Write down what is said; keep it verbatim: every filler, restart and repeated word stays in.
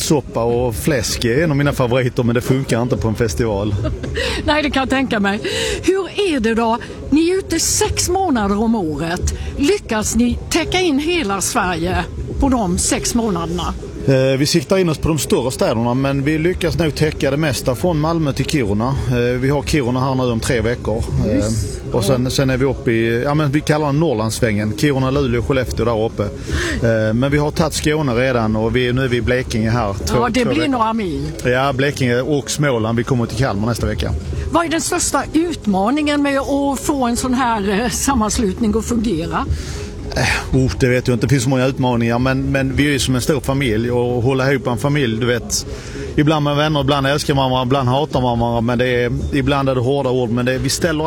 ärtsoppa och fläsk är en av mina favoriter, men det funkar inte på en festival. Nej, det kan jag tänka mig. Hur är det då? Ni är ute sex månader om året. Lyckas ni täcka in hela Sverige på de sex månaderna? Eh, vi siktar in oss på de större städerna, men vi lyckas nog täcka det mesta från Malmö till Kiruna. Eh, vi har Kiruna här nu om tre veckor. Eh, och sen, sen är vi uppe i, ja men vi kallar den Norrlandssvängen. Kiruna, Luleå, Skellefteå där uppe. Eh, men vi har tagit Skåne redan och vi, nu är vi i Blekinge här. Två, ja, det blir veckor. några mil. Ja, Blekinge och Småland. Vi kommer till Kalmar nästa vecka. Vad är den största utmaningen med att få en sån här eh, sammanslutning att fungera? Oh, det vet jag inte, det finns så många utmaningar, men, men vi är ju som en stor familj och hålla ihop en familj, du vet, ibland med vänner, ibland älskar man varandra, ibland hatar man varandra, men det är, ibland är det hårda ord, men det, vi ställer